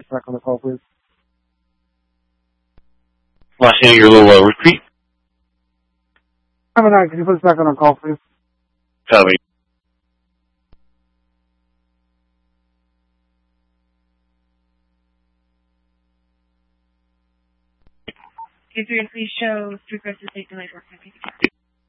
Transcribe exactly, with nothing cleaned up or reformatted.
back on the call, please. Last name, your little uh, repeat. Number nine, can you put us back on our call, please? Copy. If you please show frequency safety network.